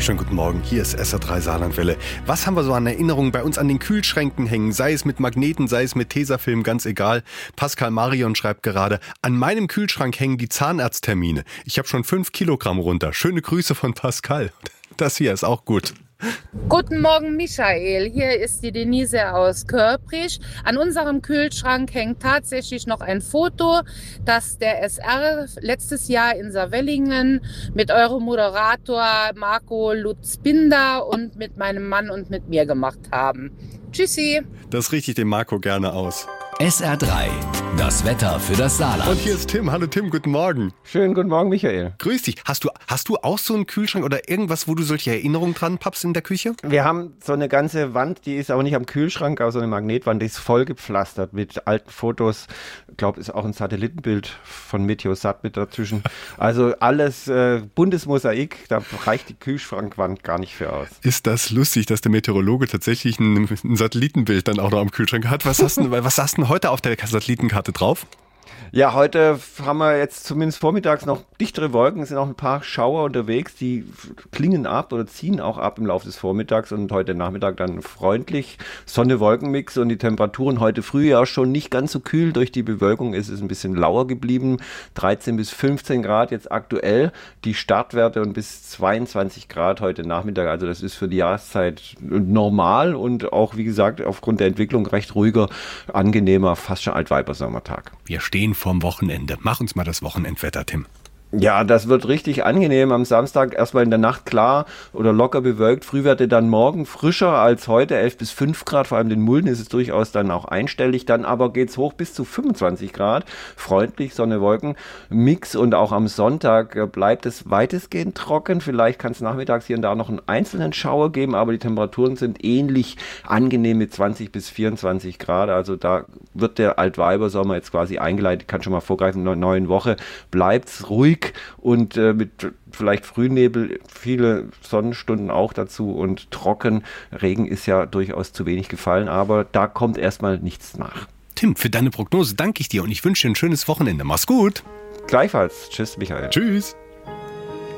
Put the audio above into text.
Schönen guten Morgen, hier ist SR3 Saarlandwelle. Was haben wir so an Erinnerungen bei uns an den Kühlschränken hängen? Sei es mit Magneten, sei es mit Tesafilm, ganz egal. Pascal Marion schreibt gerade, an meinem Kühlschrank hängen die Zahnarzttermine. Ich habe schon 5 Kilogramm runter. Schöne Grüße von Pascal. Das hier ist auch gut. Guten Morgen, Michael. Hier ist die Denise aus Körprich. An unserem Kühlschrank hängt tatsächlich noch ein Foto, das der SR letztes Jahr in Saarwellingen mit eurem Moderator Marco Lutz-Binder und mit meinem Mann und mit mir gemacht haben. Tschüssi. Das richte ich dem Marco gerne aus. SR3, das Wetter für das Saarland. Und hier ist Tim. Hallo Tim, guten Morgen. Schönen guten Morgen, Michael. Grüß dich. Hast du auch so einen Kühlschrank oder irgendwas, wo du solche Erinnerungen dran pappst in der Küche? Wir haben so eine ganze Wand, die ist aber nicht am Kühlschrank, aber so eine Magnetwand, die ist voll gepflastert mit alten Fotos. Ich glaube, ist auch ein Satellitenbild von Meteosat mit dazwischen. Also alles buntes Mosaik, da reicht die Kühlschrankwand gar nicht für aus. Ist das lustig, dass der Meteorologe tatsächlich ein Satellitenbild dann auch noch am Kühlschrank hat? Was hast du heute auf der Satellitenkarte drauf? Ja, heute haben wir jetzt zumindest vormittags noch dichtere Wolken, es sind auch ein paar Schauer unterwegs, die klingen ab oder ziehen auch ab im Laufe des Vormittags und heute Nachmittag dann freundlich. Sonne-Wolken-Mix und die Temperaturen heute früh ja schon nicht ganz so kühl. Durch die Bewölkung ist es ein bisschen lauer geblieben, 13 bis 15 Grad jetzt aktuell. Die Startwerte und bis 22 Grad heute Nachmittag, also das ist für die Jahreszeit normal und auch, wie gesagt, aufgrund der Entwicklung recht ruhiger, angenehmer, fast schon Altweibersommertag. Wir stehen vorm Wochenende. Mach uns mal das Wochenendwetter, Tim. Ja, das wird richtig angenehm. Am Samstag erstmal in der Nacht klar oder locker bewölkt. Frühwerte dann morgen frischer als heute, 11 bis 5 Grad. Vor allem in Mulden ist es durchaus dann auch einstellig. Dann aber geht's hoch bis zu 25 Grad. Freundlich, Sonne, Wolken, Mix. Und auch am Sonntag bleibt es weitestgehend trocken. Vielleicht kann es nachmittags hier und da noch einen einzelnen Schauer geben, aber die Temperaturen sind ähnlich angenehm mit 20 bis 24 Grad. Also da wird der Altweibersommer jetzt quasi eingeleitet. Kann schon mal vorgreifen, in der neuen Woche bleibt's ruhig. Und mit vielleicht Frühnebel, viele Sonnenstunden auch dazu und trocken. Regen ist ja durchaus zu wenig gefallen, aber da kommt erstmal nichts nach. Tim, für deine Prognose danke ich dir und ich wünsche dir ein schönes Wochenende. Mach's gut. Gleichfalls. Tschüss, Michael. Tschüss.